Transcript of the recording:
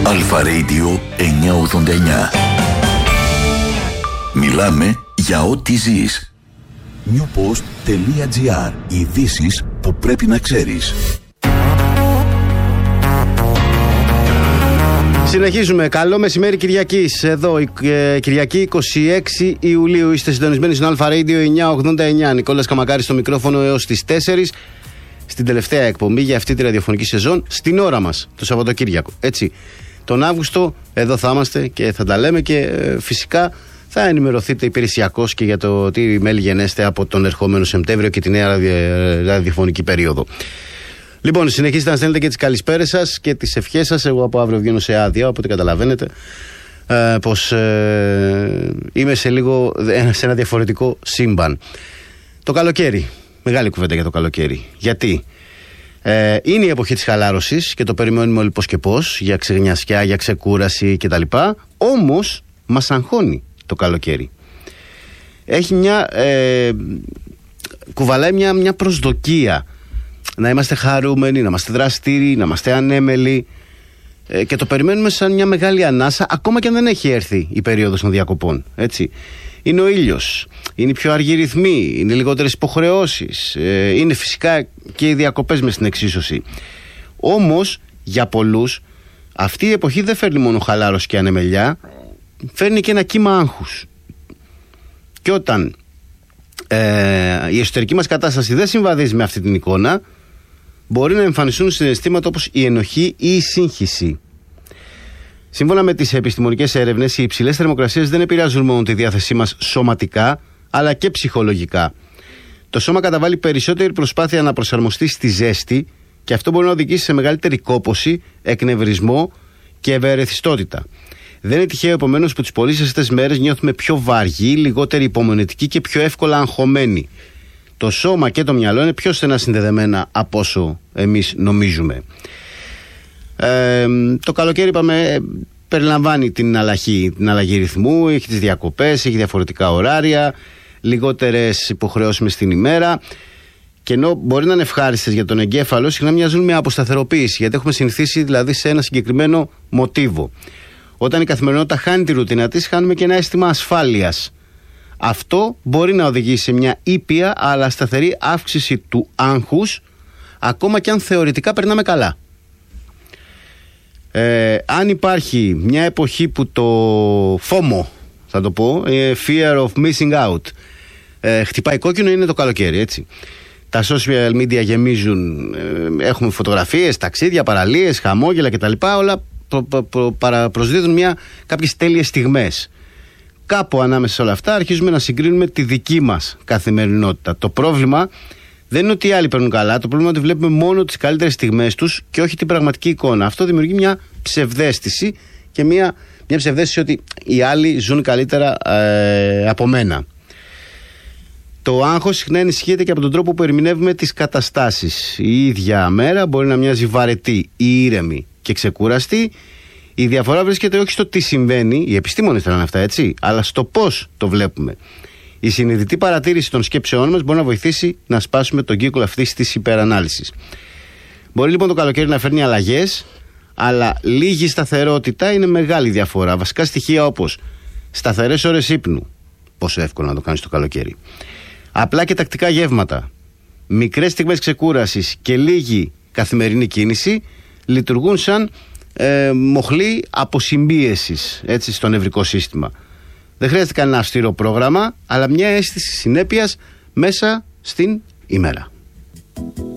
Αλφα Radio 989. Μιλάμε για ό,τι ζεις. newpost.gr. Ειδήσεις που πρέπει να ξέρεις. Συνεχίζουμε. Καλό μεσημέρι Κυριακής. Εδώ Κυριακή 26 Ιουλίου. Είστε συντονισμένοι στο Αλφα Radio 989. Νικόλας Καμακάρης στο μικρόφωνο έως τις 4. Στην τελευταία εκπομπή για αυτή τη ραδιοφωνική σεζόν, στην ώρα μας, το Σαββατοκύριακο. Έτσι. Τον Αύγουστο εδώ θα είμαστε και θα τα λέμε και φυσικά θα ενημερωθείτε υπηρεσιακώς και για το τι μέλη γενέστε από τον ερχόμενο Σεπτέμβριο και τη νέα ραδιοφωνική περίοδο. Λοιπόν, συνεχίστε να στέλνετε και τις καλησπέρες σας και τις ευχές σας. Εγώ από αύριο βγαίνω σε άδεια, οπότε καταλαβαίνετε πως είμαι σε ένα διαφορετικό σύμπαν. Το καλοκαίρι. Μεγάλη κουβέντα για το καλοκαίρι. Γιατί είναι η εποχή της χαλάρωσης και το περιμένουμε όλοι πώς και πώς, για ξεγνιασιά, για ξεκούραση κτλ. Όμως μας αγχώνει το καλοκαίρι. Έχει κουβαλάει μια προσδοκία να είμαστε χαρούμενοι, να είμαστε δραστήριοι, να είμαστε ανέμελοι και το περιμένουμε σαν μια μεγάλη ανάσα, ακόμα και αν δεν έχει έρθει η περίοδος των διακοπών, έτσι. Είναι ο ήλιος, είναι πιο αργοί ρυθμοί, είναι λιγότερες υποχρεώσεις, είναι φυσικά και οι διακοπές μες στην εξίσωση. Όμως για πολλούς αυτή η εποχή δεν φέρνει μόνο χαλάρωση και ανεμελιά, φέρνει και ένα κύμα άγχους. Και όταν η εσωτερική μας κατάσταση δεν συμβαδίζει με αυτή την εικόνα, μπορεί να εμφανιστούν συναισθήματα όπως η ενοχή ή η σύγχυση. Σύμφωνα με τις επιστημονικές έρευνες, οι υψηλές θερμοκρασίες δεν επηρεάζουν μόνο τη διάθεσή μας σωματικά, αλλά και ψυχολογικά. Το σώμα καταβάλει περισσότερη προσπάθεια να προσαρμοστεί στη ζέστη και αυτό μπορεί να οδηγήσει σε μεγαλύτερη κόπωση, εκνευρισμό και ευερεθιστότητα. Δεν είναι τυχαίο επομένως που τις πολύ ζεστές μέρες νιώθουμε πιο βαργοί, λιγότεροι υπομονετικοί και πιο εύκολα αγχωμένοι. Το σώμα και το μυαλό είναι πιο στενά συνδεδεμένα από όσο εμείς νομίζουμε. Το καλοκαίρι, είπαμε, περιλαμβάνει την αλλαγή ρυθμού, έχει τις διακοπές, έχει διαφορετικά ωράρια, λιγότερες υποχρεώσεις μες στην ημέρα. Και ενώ μπορεί να είναι ευχάριστες για τον εγκέφαλο, συχνά μοιάζουν με αποσταθεροποίηση, γιατί έχουμε συνηθίσει δηλαδή σε ένα συγκεκριμένο μοτίβο. Όταν η καθημερινότητα χάνει τη ρουτίνα της, χάνουμε και ένα αίσθημα ασφάλειας. Αυτό μπορεί να οδηγήσει σε μια ήπια αλλά σταθερή αύξηση του άγχους, ακόμα και αν θεωρητικά περνάμε καλά. Αν υπάρχει μια εποχή που το FOMO, θα το πω, fear of missing out, χτυπάει κόκκινο, είναι το καλοκαίρι, έτσι. Τα social media γεμίζουν, έχουμε φωτογραφίες, ταξίδια, παραλίες, χαμόγελα κτλ. Όλα προσδίδουν κάποιες τέλειες στιγμές. Κάπου ανάμεσα σε όλα αυτά αρχίζουμε να συγκρίνουμε τη δική μας καθημερινότητα. Το πρόβλημα δεν είναι ότι οι άλλοι παίρνουν καλά, το πρόβλημα είναι ότι βλέπουμε μόνο τις καλύτερες στιγμές τους και όχι την πραγματική εικόνα. Αυτό δημιουργεί μια ψευδαίσθηση και μια ψευδαίσθηση ότι οι άλλοι ζουν καλύτερα από μένα. Το άγχος συχνά ενισχύεται και από τον τρόπο που ερμηνεύουμε τις καταστάσεις. Η ίδια μέρα μπορεί να μοιάζει βαρετή ή ήρεμη και ξεκούραστη. Η διαφορά βρίσκεται όχι στο τι συμβαίνει, οι επιστήμονες θέλουν αυτά, έτσι, αλλά στο πώς το βλέπουμε. Η συνειδητή παρατήρηση των σκέψεών μας μπορεί να βοηθήσει να σπάσουμε τον κύκλο αυτής της υπερανάλυσης. Μπορεί λοιπόν το καλοκαίρι να φέρνει αλλαγές, αλλά λίγη σταθερότητα είναι μεγάλη διαφορά. Βασικά στοιχεία όπως σταθερές ώρες ύπνου, πόσο εύκολο να το κάνεις το καλοκαίρι, απλά και τακτικά γεύματα, μικρές στιγμές ξεκούρασης και λίγη καθημερινή κίνηση λειτουργούν σαν μοχλή αποσυμπίεσης, έτσι, στο νευρικό σύστημα. Δεν χρειάζεται κανένα αυστηρό πρόγραμμα, αλλά μια αίσθηση συνέπειας μέσα στην ημέρα.